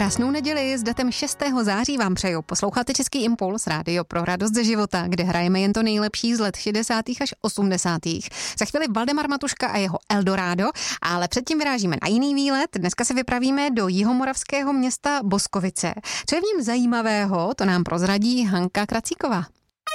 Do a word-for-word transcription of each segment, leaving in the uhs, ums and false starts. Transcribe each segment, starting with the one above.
Krásnou neděli s datem šestého září vám přeju. Posloucháte Český impuls, rádio pro radost ze života, kde hrajeme jen to nejlepší z let šedesátých až osmdesátých. Za chvíli Valdemar Matuška a jeho Eldorado, ale předtím vyrážíme na jiný výlet. Dneska se vypravíme do jihomoravského města Boskovice. Co je v něm zajímavého, to nám prozradí Hanka Kracíková.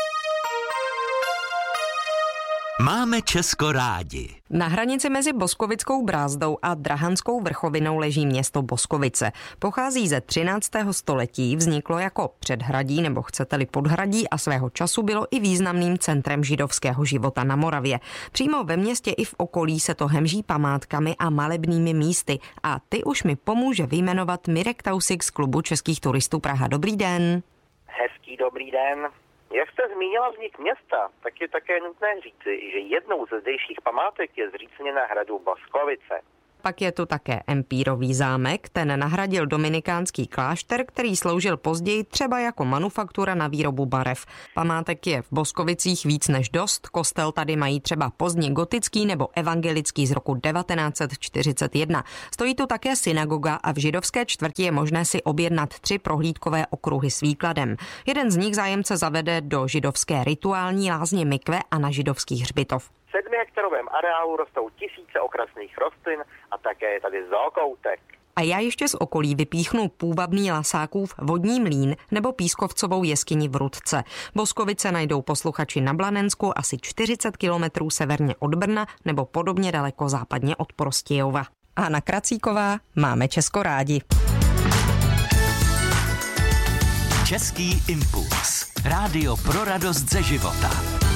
Máme Česko rádi. Na hranici mezi Boskovickou brázdou a Drahanskou vrchovinou leží město Boskovice. Pochází ze třináctého století, vzniklo jako předhradí nebo chcete-li podhradí a svého času bylo i významným centrem židovského života na Moravě. Přímo ve městě i v okolí se to hemží památkami a malebnými místy a ty už mi pomůže vyjmenovat Mirek Tausik z klubu českých turistů Praha. Dobrý den. Hezký dobrý den. Jak jste zmínila vznik města, tak je také nutné říci, že jednou ze zdejších památek je zřícenina hradu Boskovice. Pak je tu také Empírový zámek, ten nahradil dominikánský klášter, který sloužil později třeba jako manufaktura na výrobu barev. Památek je v Boskovicích víc než dost, kostel tady mají třeba pozdně gotický nebo evangelický z roku devatenáct set čtyřicet jedna. Stojí tu také synagoga a v židovské čtvrti je možné si objednat tři prohlídkové okruhy s výkladem. Jeden z nich zájemce zavede do židovské rituální lázně Mikve a na židovský hřbitov. V sedmihektarovém areálu rostou tisíce okrasných rostlin a také je tady zookoutek. A já ještě z okolí vypíchnu půvabný Lasákův vodní mlýn nebo Pískovcovou jeskyni v Rudce. Boskovice najdou posluchači na Blanensku asi čtyřicet kilometrů severně od Brna nebo podobně daleko západně od Prostějova. Hana Kracíková, máme Česko rádi. Český impuls. Rádio pro radost ze života.